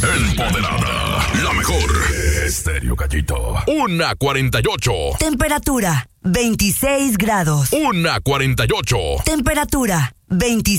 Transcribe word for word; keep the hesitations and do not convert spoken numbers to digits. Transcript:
Empoderada. La mejor. Estéreo Gallito. Una cuarenta y ocho. Temperatura veintiséis grados. Una cuarenta y ocho. Temperatura veintiséis.